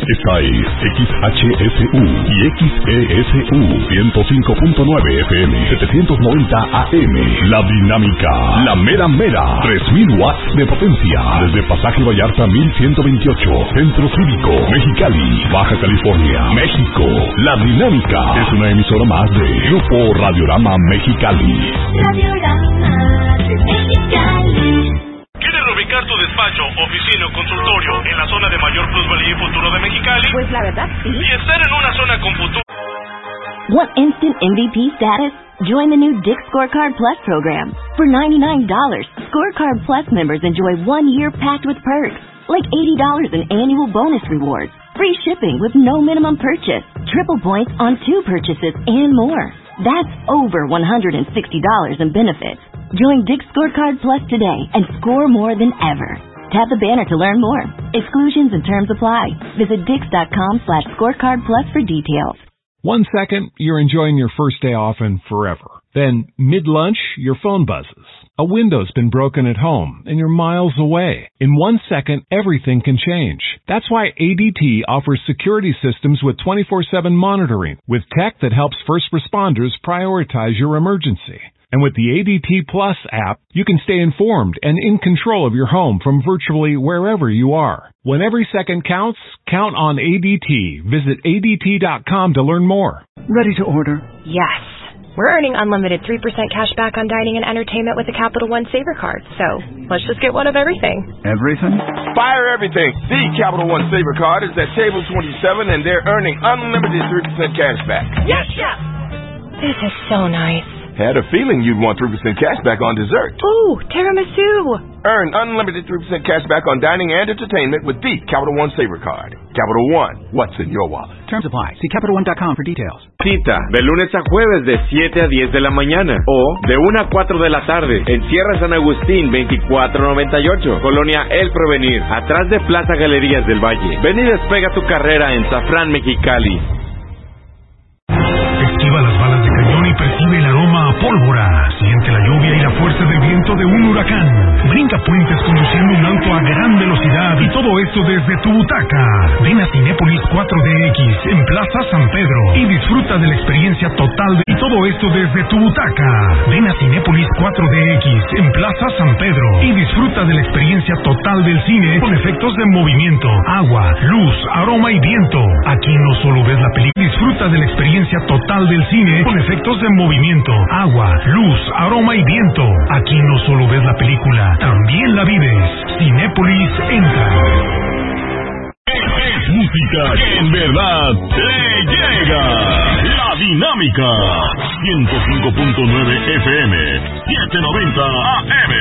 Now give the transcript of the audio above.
Esta es XHSU y XESU 105.9 FM, 790 AM. La Dinámica, la mera mera, 3000 watts de potencia. Desde Pasaje Vallarta 1128, Centro Cívico, Mexicali, Baja California, México. La Dinámica es una emisora más de Grupo Radiorama Mexicali. Radiorama Mexicali. ¿Quieres ubicar tu despacho, oficina o consultorio en la zona de mayor plusvalía y futuro de Mexicali? Pues la verdad, sí. Y estar en una zona con futuro. Want instant MVP status? Join the new Dick's Scorecard Plus program. For $99, Scorecard Plus members enjoy 1 year packed with perks, like $80 in annual bonus rewards, free shipping with no minimum purchase, triple points on 2 purchases, and more. That's over $160 in benefits. Join Dick's Scorecard Plus today and score more than ever. Tap the banner to learn more. Exclusions and terms apply. Visit Dix.com/scorecard plus for details. 1 second, you're enjoying your first day off and forever. Then, mid-lunch, your phone buzzes. A window's been broken at home, and you're miles away. In 1 second, everything can change. That's why ADT offers security systems with 24/7 monitoring, with tech that helps first responders prioritize your emergency. And with the ADT Plus app, you can stay informed and in control of your home from virtually wherever you are. When every second counts, count on ADT. Visit ADT.com to learn more. Ready to order? Yes. We're earning unlimited 3% cash back on dining and entertainment with a Capital One Saver card. So, let's just get one of everything. Everything? Fire everything. The Capital One Saver card is at table 27 and they're earning unlimited 3% cash back. Yes, Chef! This is so nice. Had a feeling you'd want 3% cash back on dessert. Ooh, tiramisu! Earn unlimited 3% cash back on dining and entertainment with the Capital One Saver card. Capital One, what's in your wallet? Terms apply. See CapitalOne.com for details. Cita de lunes a jueves de 7 a 10 de la mañana o de 1 a 4 de la tarde en Sierra San Agustín 2498, Colonia El Provenir, atrás de Plaza Galerías del Valle. Ven y despega tu carrera en Zafrán, Mexicali. Esquiva las balas de cañón y percibe el aroma a pólvora. Siente la lluvia y la fuerza del viento de un huracán. Brinca puentes conduciendo un auto a gran velocidad y todo esto desde tu butaca. Ven a Cinépolis 4DX en Plaza San Pedro y disfruta de la experiencia total y todo esto desde tu butaca. Ven a Cinépolis 4DX en Plaza San Pedro y disfruta de la experiencia total del cine con efectos de movimiento, agua, luz, aroma y viento. Aquí no solo ves la película, disfruta de la experiencia total del cine con efectos de movimiento, agua, luz, aroma y viento. Aquí no solo ves la película, también la vives. Cinépolis entra. Es música que en verdad le llega. La Dinámica 105.9 FM 790 AM.